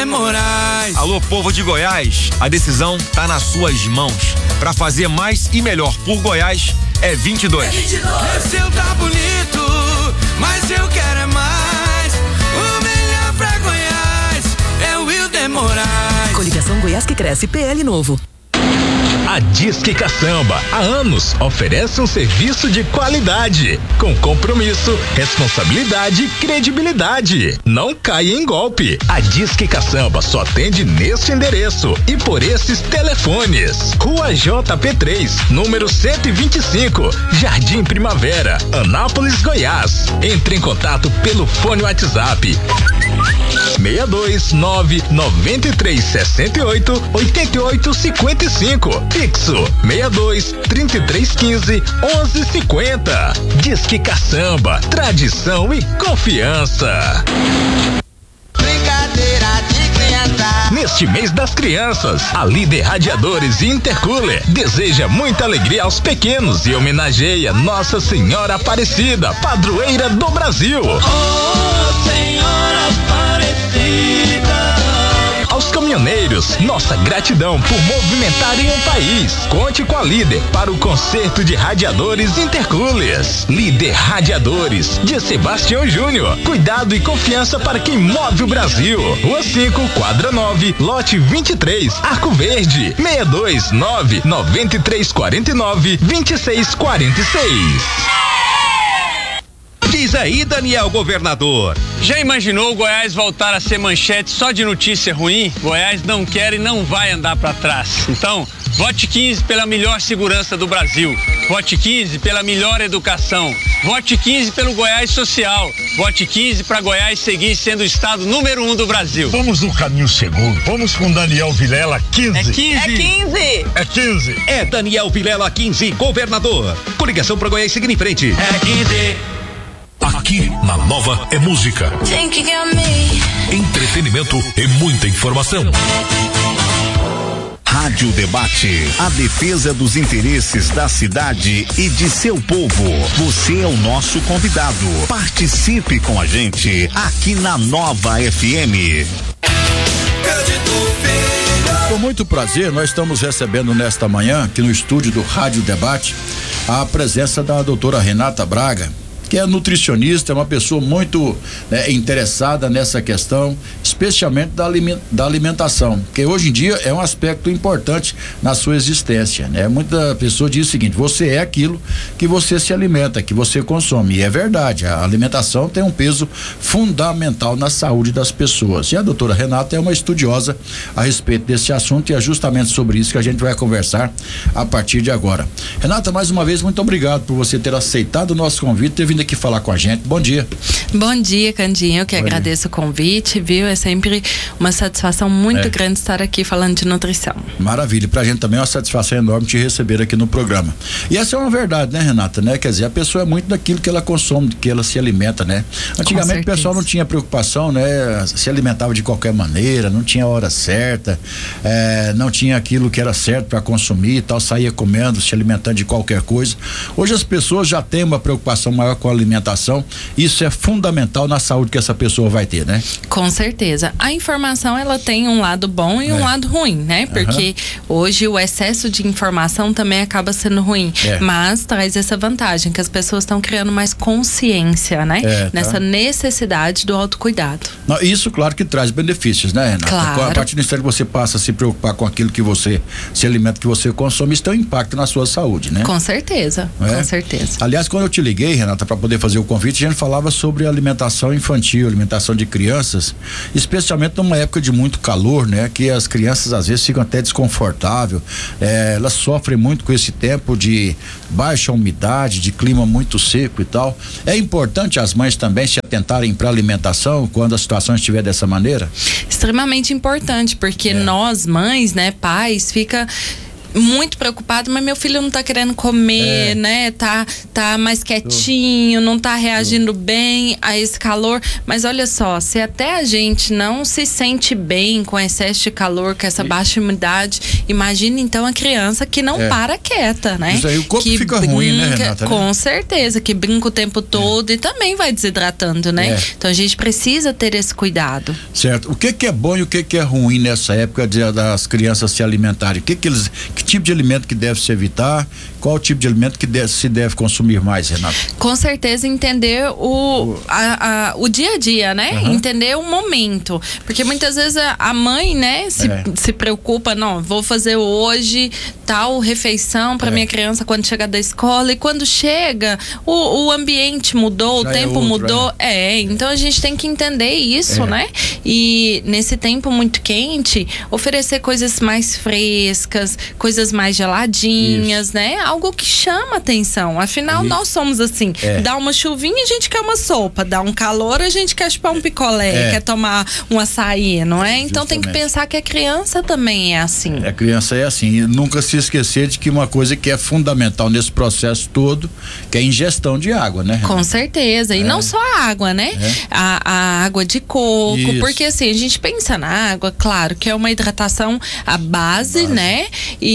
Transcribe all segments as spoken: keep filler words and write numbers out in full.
Moraes. Alô, povo de Goiás, a decisão tá nas suas mãos. Pra fazer mais e melhor por Goiás é vinte e dois. É vinte e dois. O seu tá bonito, mas eu quero é mais. O melhor pra Goiás é o Wilder Moraes. Coligação Goiás que cresce, P L novo. A Disque Caçamba, há anos, oferece um serviço de qualidade, com compromisso, responsabilidade e credibilidade. Não caia em golpe. A Disque Caçamba só atende neste endereço e por esses telefones. Rua J P três, número cento e vinte e cinco, Jardim Primavera, Anápolis, Goiás. Entre em contato pelo fone WhatsApp seis dois nove nove três seis oito oito oito cinco cinco. Fixo seis dois, três três um cinco, onze cinquenta. Disque Caçamba, tradição e confiança. Brincadeira de criança. Neste mês das crianças, a Líder Radiadores e Intercooler deseja muita alegria aos pequenos e homenageia Nossa Senhora Aparecida, padroeira do Brasil. Oh, Senhora Aparecida. Aos caminhoneiros, nossa gratidão por movimentarem o país. Conte com a Líder para o conserto de radiadores Intercoolers. Líder Radiadores, de Sebastião Júnior. Cuidado e confiança para quem move o Brasil. Rua cinco, quadra nove, lote vinte e três, Arco Verde. seis dois nove nove três quatro nove dois seis quatro seis. Diz aí, Daniel Governador. Já imaginou o Goiás voltar a ser manchete só de notícia ruim? Goiás não quer e não vai andar para trás. Então, vote quinze pela melhor segurança do Brasil. Vote quinze pela melhor educação. Vote quinze pelo Goiás social. Vote quinze para Goiás seguir sendo o estado número um do Brasil. Vamos no caminho seguro. Vamos com Daniel Vilela quinze. É quinze. É quinze. É quinze. É Daniel Vilela quinze, governador. Coligação para Goiás seguir em frente. É quinze. Aqui na Nova é música, entretenimento e muita informação. Rádio Debate, a defesa dos interesses da cidade e de seu povo. Você é o nosso convidado. Participe com a gente aqui na Nova F M. Com muito prazer, nós estamos recebendo nesta manhã, aqui no estúdio do Rádio Debate, a presença da doutora Renata Braga, que é nutricionista, é uma pessoa muito né, interessada nessa questão, especialmente da, aliment, da alimentação, porque hoje em dia é um aspecto importante na sua existência, né? Muita pessoa diz o seguinte: você é aquilo que você se alimenta, que você consome, e é verdade, a alimentação tem um peso fundamental na saúde das pessoas, e a doutora Renata é uma estudiosa a respeito desse assunto, e é justamente sobre isso que a gente vai conversar a partir de agora. Renata, mais uma vez, muito obrigado por você ter aceitado o nosso convite, ter vindo aqui falar com a gente. Bom dia. Bom dia, Candinho, eu que Bom agradeço dia. o convite, viu? É sempre uma satisfação muito é. grande estar aqui falando de nutrição. Maravilha, pra gente também é uma satisfação enorme te receber aqui no programa. E essa é uma verdade, né, Renata, né? Quer dizer, a pessoa é muito daquilo que ela consome, que ela se alimenta, né? Antigamente o pessoal não tinha preocupação, né? Se alimentava de qualquer maneira, não tinha hora certa, é, não tinha aquilo que era certo para consumir e tal, saía comendo, se alimentando de qualquer coisa. Hoje as pessoas já têm uma preocupação maior com a alimentação, isso é fundamental na saúde que essa pessoa vai ter, né? Com certeza. A informação, ela tem um lado bom e é. um lado ruim, né? Porque uhum. hoje o excesso de informação também acaba sendo ruim, é. mas traz essa vantagem, que as pessoas estão criando mais consciência, né? É, tá. Nessa necessidade do autocuidado. Não, isso, claro que traz benefícios, né, Renata? Claro. A partir do instante que você passa a se preocupar com aquilo que você, se alimenta que você consome, isso tem um impacto na sua saúde, né? Com certeza, é? com certeza. Aliás, quando eu te liguei, Renata, para poder fazer o convite, a gente falava sobre alimentação infantil, alimentação de crianças, especialmente numa época de muito calor, né? Que as crianças às vezes ficam até desconfortáveis, é, elas sofrem muito com esse tempo de baixa umidade, de clima muito seco e tal. É importante as mães também se atentarem para a alimentação quando a situação estiver dessa maneira? Extremamente importante, porque é. nós mães, né, pais, fica muito preocupado, mas meu filho não tá querendo comer, é. né? Tá, tá mais quietinho, não tá reagindo bem a esse calor. Mas olha só, se até a gente não se sente bem com excesso de calor, com essa baixa umidade, imagine então a criança que não é. para quieta, né? Isso aí, o corpo que fica brinca, ruim, né, Renata? Com certeza, que brinca o tempo todo é. e também vai desidratando, né? É. Então a gente precisa ter esse cuidado. Certo. O que que é bom e o que que é ruim nessa época de, das crianças se alimentarem? O que que eles, que tipo de alimento que deve se evitar? Qual o tipo de alimento que deve, se deve consumir mais, Renata? Com certeza entender o, a, a, o dia a dia, né? Uhum. Entender o momento. Porque muitas vezes a, a mãe, né, se, é. se preocupa, não, vou fazer hoje tal refeição para é. minha criança quando chegar da escola, e quando chega, o, o ambiente mudou, já o tempo é outro, mudou. É. é, então a gente tem que entender isso, é. né? E nesse tempo muito quente, oferecer coisas mais frescas, coisas mais geladinhas, isso. né? Algo que chama atenção. Afinal, e... nós somos assim, é. dá uma chuvinha, a gente quer uma sopa, dá um calor, a gente quer chupar um picolé, é. quer tomar um açaí, não é? Então Justamente. tem que pensar que a criança também é assim. A criança é assim, e nunca se esquecer de que uma coisa que é fundamental nesse processo todo, que é a ingestão de água, né? Com certeza, e é. não só a água, né? É. A, a água de coco, Isso. porque assim, a gente pensa na água, claro, que é uma hidratação à base, base. né?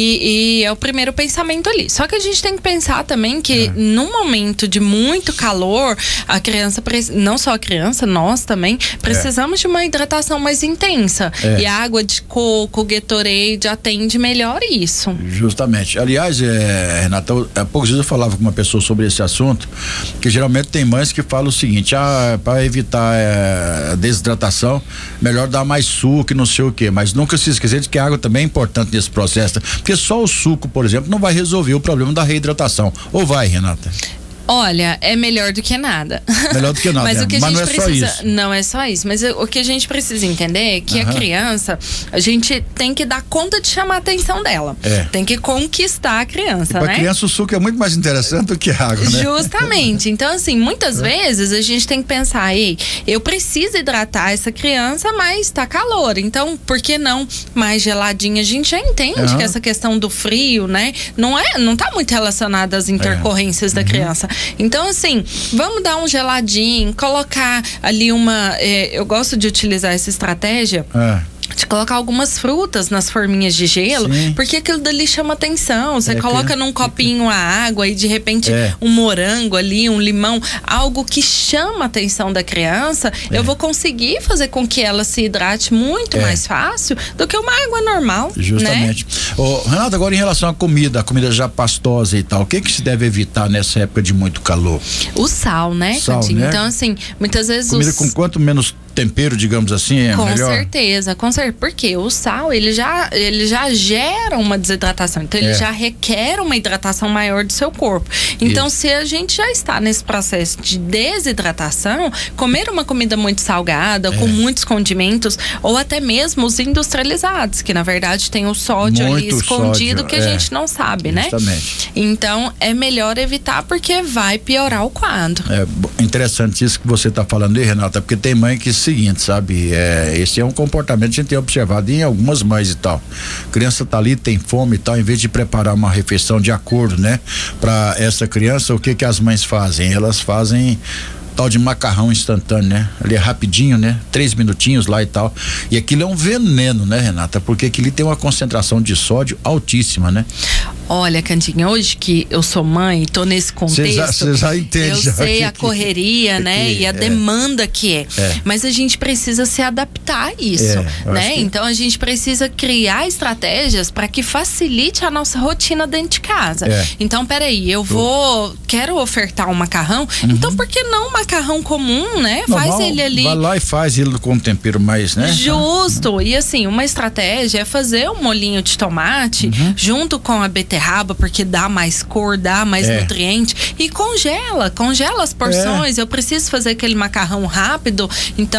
E, e é o primeiro pensamento ali. Só que a gente tem que pensar também que é. num momento de muito calor, a criança, não só a criança, nós também, precisamos é. de uma hidratação mais intensa. É. E a água de coco, Gatorade, atende melhor isso. Justamente. Aliás, é, Renata, há poucos dias eu falava com uma pessoa sobre esse assunto, que geralmente tem mães que falam o seguinte, ah, para evitar é, a desidratação, melhor dar mais suco e não sei o quê, mas nunca se esquecer de que a água também é importante nesse processo, porque só o suco, por exemplo, não vai resolver o problema da reidratação. Ou vai, Renata? Olha, é melhor do que nada. Melhor do que nada. Mas é. o que a Mas gente não é precisa, só isso. Não é só isso. Mas o que a gente precisa entender é que uh-huh. a criança, a gente tem que dar conta de chamar a atenção dela. É. Tem que conquistar a criança, e né? A criança o suco é muito mais interessante do que a água, né? Justamente. Então, assim, muitas é. vezes a gente tem que pensar, ei, eu preciso hidratar essa criança, mas tá calor. Então, por que não mais geladinha? A gente já entende uh-huh. que essa questão do frio, né? Não é, não tá muito relacionada às intercorrências é. da uh-huh. criança. Então, assim, vamos dar um geladinho, colocar ali uma... Eh, eu gosto de utilizar essa estratégia. É. De colocar algumas frutas nas forminhas de gelo, Sim. porque aquilo dali chama atenção. Você é coloca que... num copinho a água e de repente é. um morango ali, um limão, algo que chama a atenção da criança, é. eu vou conseguir fazer com que ela se hidrate muito é. mais fácil do que uma água normal. Justamente. Né? Ô, Renata, agora em relação à comida, a comida já pastosa e tal, o que que se deve evitar nessa época de muito calor? O sal, né, sal, né? Então, assim, muitas vezes comida os... com quanto menos tempero, digamos assim, é com melhor? Com certeza, com certeza. Porque o sal, ele já, ele já gera uma desidratação. Então, ele é. já requer uma hidratação maior do seu corpo. Então, Isso. se a gente já está nesse processo de desidratação, comer uma comida muito salgada, é. com muitos condimentos, ou até mesmo os industrializados, que na verdade tem o sódio muito ali escondido sódio, que a é. gente não sabe, Justamente. né? Então, é melhor evitar porque vai piorar o quadro. É interessante isso que você está falando aí, Renata, porque tem mãe que seguinte, sabe? É, esse é um comportamento que a gente tem observado em algumas mães e tal. A criança tá ali, tem fome e tal, em vez de preparar uma refeição de acordo, né? Para essa criança, o que que as mães fazem? Elas fazem tal de macarrão instantâneo, né? Ali é rapidinho, né? Três minutinhos lá e tal. E aquilo é um veneno, né, Renata? Porque aquilo tem uma concentração de sódio altíssima, né? Olha, Candinha, hoje que eu sou mãe, tô nesse contexto. Você já, já entende. Eu já sei que, a correria, que, né? Que, e a é. demanda que é. é. Mas a gente precisa se adaptar a isso, é, né? Que... Então a gente precisa criar estratégias para que facilite a nossa rotina dentro de casa. É. Então, peraí, eu vou, quero ofertar um macarrão, uhum. então por que não um macarrão comum, né? Normal, faz ele ali. Vai lá e faz ele com um tempero mais, né? Justo. Uhum. E assim, uma estratégia é fazer um molhinho de tomate uhum. junto com a beterraba, porque dá mais cor, dá mais é. nutriente, e congela, congela as porções. É. Eu preciso fazer aquele macarrão rápido, então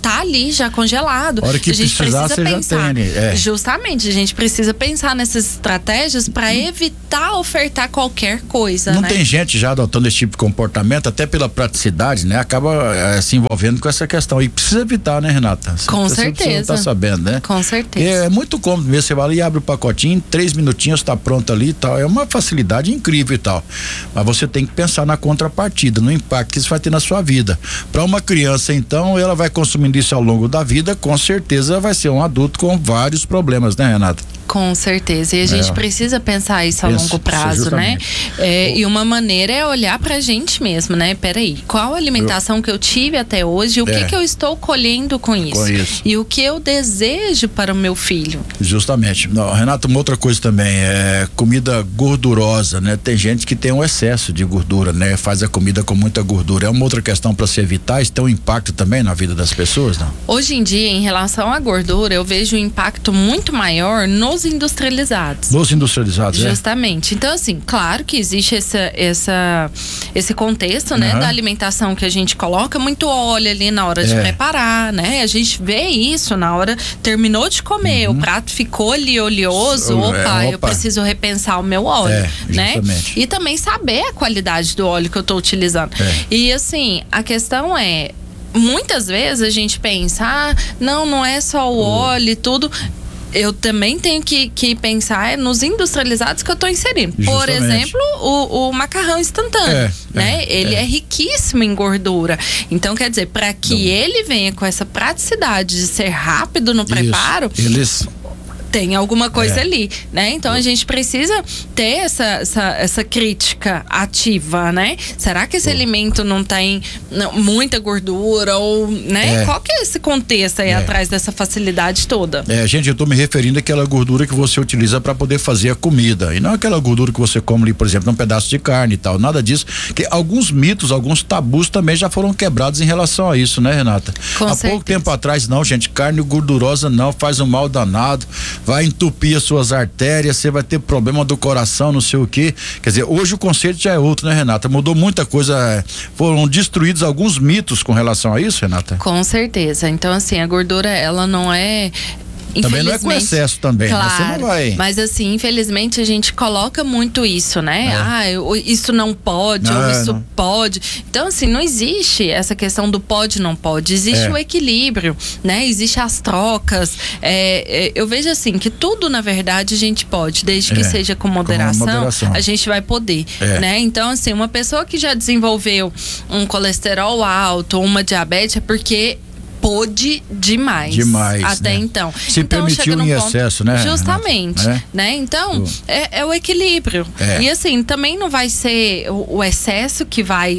tá ali já congelado. A hora que a gente precisar, precisa você pensar. já tem, é. Justamente, a gente precisa pensar nessas estratégias para hum. evitar ofertar qualquer coisa. Não né? tem gente já adotando esse tipo de comportamento, até pela praticidade, né? Acaba é, se envolvendo com essa questão. E precisa evitar, né, Renata? Você, com você, certeza. Você tá sabendo, né? Com certeza. É, é muito cômodo mesmo. Você vai ali e abre o pacotinho, em três minutinhos tá pronto ali e tal. É uma facilidade incrível e tal. Mas você tem que pensar na contrapartida, no impacto que isso vai ter na sua vida. Para uma criança, então, ela vai consumindo isso ao longo da vida, com certeza vai ser um adulto com vários problemas, né, Renata? Com certeza, e a gente é. precisa pensar isso a Penso, longo prazo, né? É, e uma maneira é olhar pra gente mesmo, né? Peraí, qual a alimentação eu... que eu tive até hoje, o é. que que eu estou colhendo com isso? com isso? E o que eu desejo para o meu filho? Justamente. Não, Renato, uma outra coisa também, é comida gordurosa, né? Tem gente que tem um excesso de gordura, né? Faz a comida com muita gordura. É uma outra questão para se evitar, isso tem um impacto também na vida das pessoas, não? Hoje em dia, em relação à gordura, eu vejo um impacto muito maior nos industrializados. Nos industrializados, Justamente. É? Então, assim, claro que existe essa, essa, esse contexto, né, uhum. da alimentação que a gente coloca muito óleo ali na hora é. de preparar, né? A gente vê isso na hora, terminou de comer, uhum. o prato ficou ali oleoso, opa, é, opa, eu preciso repensar o meu óleo, é, né? E também saber a qualidade do óleo que eu tô utilizando. É. E assim, a questão é, muitas vezes a gente pensa, ah, não, não é só o óleo e tudo. Eu também tenho que, que pensar nos industrializados que eu estou inserindo. Justamente. Por exemplo, o, o macarrão instantâneo, é, né? É, ele é. é riquíssimo em gordura. Então, quer dizer, para que Não. ele venha com essa praticidade de ser rápido no preparo... Isso. Eles... tem alguma coisa é. ali, né? Então a gente precisa ter essa, essa, essa crítica ativa, né? Será que esse oh. alimento não tem não, muita gordura ou, né? É. Qual que é esse contexto aí é. atrás dessa facilidade toda? É, gente, eu tô me referindo àquela gordura que você utiliza para poder fazer a comida e não aquela gordura que você come ali, por exemplo, num pedaço de carne e tal, nada disso, que alguns mitos, alguns tabus também já foram quebrados em relação a isso, né, Renata? Com Há certeza. pouco tempo atrás, não, gente, carne gordurosa não, faz um mal danado, vai entupir as suas artérias, você vai ter problema do coração, não sei o quê. Quer dizer, hoje o conceito já é outro, né, Renata? Mudou muita coisa, foram destruídos alguns mitos com relação a isso, Renata? Com certeza. Então, assim, a gordura, ela não é... Também não é com excesso também, claro, né? Você não vai... Mas assim, infelizmente a gente coloca muito isso, né? É. Ah, eu, isso não pode, não, ou isso não. pode. Então assim, não existe essa questão do pode, não pode. Existe é. o equilíbrio, né? Existe as trocas. É, é, eu vejo assim, que tudo na verdade a gente pode, desde que é. seja com moderação, com moderação, a gente vai poder, é. né? Então assim, uma pessoa que já desenvolveu um colesterol alto, uma diabetes, é porque pôde demais. Demais. Até né? então. Se então, permitiu em ponto, excesso, né? Justamente. É? Né? Então, é, é o equilíbrio. É. E assim, também não vai ser o, o excesso que vai